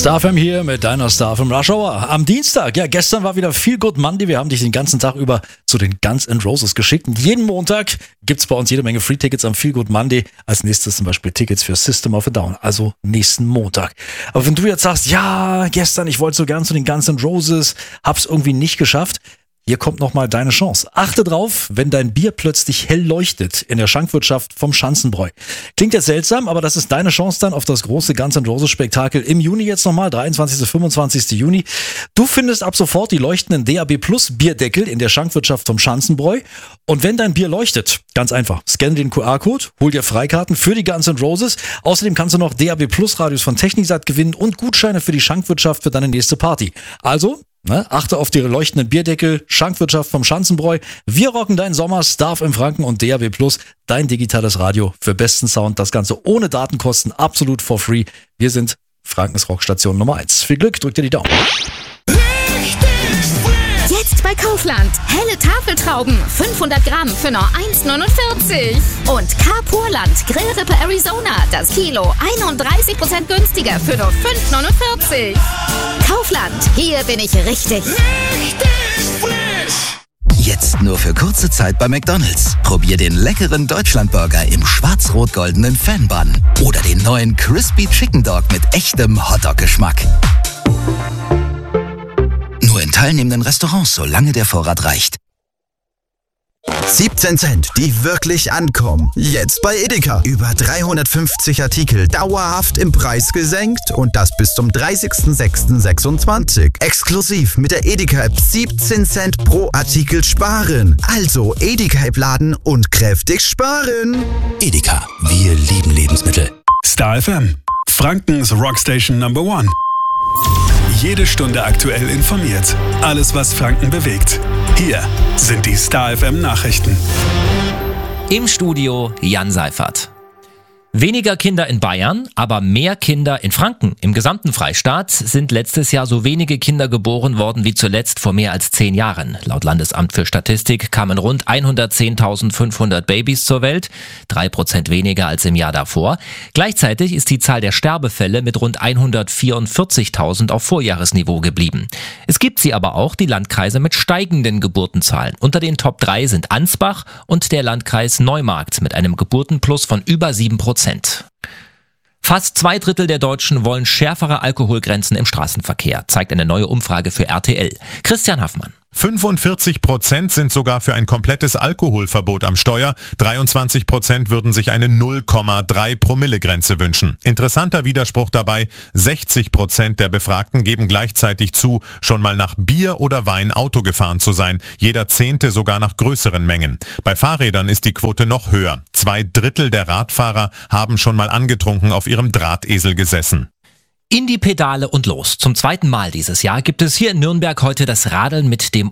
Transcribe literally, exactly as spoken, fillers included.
Star F M hier mit deiner Star F M Rush Hour. Am Dienstag, ja, gestern war wieder Feel Good Monday. Wir haben dich den ganzen Tag über zu den Guns N' Roses geschickt. Und jeden Montag gibt's bei uns jede Menge Free-Tickets am Feel Good Monday. Als nächstes zum Beispiel Tickets für System of a Down, also nächsten Montag. Aber wenn du jetzt sagst, ja, gestern, ich wollte so gern zu den Guns N' Roses, hab's irgendwie nicht geschafft, hier kommt nochmal deine Chance. Achte drauf, wenn dein Bier plötzlich hell leuchtet in der Schankwirtschaft vom Schanzenbräu. Klingt jetzt seltsam, aber das ist deine Chance dann auf das große Guns N' Roses Spektakel im Juni jetzt nochmal, dreiundzwanzigsten bis fünfundzwanzigsten Juni. Du findest ab sofort die leuchtenden D A B Plus Bierdeckel in der Schankwirtschaft vom Schanzenbräu. Und wenn dein Bier leuchtet, ganz einfach, scanne den Q R-Code, hol dir Freikarten für die Guns N' Roses. Außerdem kannst du noch D A B Plus Radios von Technisat gewinnen und Gutscheine für die Schankwirtschaft für deine nächste Party. Also, Ne, achte auf die leuchtenden Bierdeckel, Schankwirtschaft vom Schanzenbräu. Wir rocken deinen Sommer, Star F M Franken und D A B Plus, dein digitales Radio für besten Sound. Das Ganze ohne Datenkosten, absolut for free. Wir sind Frankens Rockstation Nummer eins. Viel Glück, drückt dir die Daumen. Jetzt bei Kaufland. Helle Tafeltrauben, fünfhundert Gramm für nur eins neunundvierzig. Und Carpurland Grillrippe Arizona, das Kilo einunddreißig Prozent günstiger für nur fünf neunundvierzig. Kaufland, hier bin ich richtig. Richtig frisch! Jetzt nur für kurze Zeit bei McDonald's. Probier den leckeren Deutschlandburger im schwarz-rot-goldenen Fan-Bun. Oder den neuen Crispy Chicken Dog mit echtem Hotdog-Geschmack. Nur in teilnehmenden Restaurants, solange der Vorrat reicht. siebzehn Cent, die wirklich ankommen. Jetzt bei Edeka. Über dreihundertfünfzig Artikel dauerhaft im Preis gesenkt und das bis zum dreißigsten sechsten sechsundzwanzig. Exklusiv mit der Edeka-App siebzehn Cent pro Artikel sparen. Also Edeka-App laden und kräftig sparen. Edeka, wir lieben Lebensmittel. Star F M, Frankens Rockstation Number One. Jede Stunde aktuell informiert. Alles, was Franken bewegt. Hier sind die Star F M Nachrichten. Im Studio Jan Seifert. Weniger Kinder in Bayern, aber mehr Kinder in Franken. Im gesamten Freistaat sind letztes Jahr so wenige Kinder geboren worden wie zuletzt vor mehr als zehn Jahren. Laut Landesamt für Statistik kamen rund hundertzehntausendfünfhundert Babys zur Welt, drei Prozent weniger als im Jahr davor. Gleichzeitig ist die Zahl der Sterbefälle mit rund hundertvierundvierzigtausend auf Vorjahresniveau geblieben. Es gibt sie aber auch, die Landkreise mit steigenden Geburtenzahlen. Unter den Top drei sind Ansbach und der Landkreis Neumarkt mit einem Geburtenplus von über sieben Prozent. Fast zwei Drittel der Deutschen wollen schärfere Alkoholgrenzen im Straßenverkehr, zeigt eine neue Umfrage für R T L. Christian Haffmann. fünfundvierzig Prozent sind sogar für ein komplettes Alkoholverbot am Steuer. dreiundzwanzig Prozent würden sich eine null Komma drei Promille Grenze wünschen. Interessanter Widerspruch dabei, sechzig Prozent der Befragten geben gleichzeitig zu, schon mal nach Bier oder Wein Auto gefahren zu sein. Jeder Zehnte sogar nach größeren Mengen. Bei Fahrrädern ist die Quote noch höher. Zwei Drittel der Radfahrer haben schon mal angetrunken auf ihrem Drahtesel gesessen. In die Pedale und los. Zum zweiten Mal dieses Jahr gibt es hier in Nürnberg heute das Radeln mit dem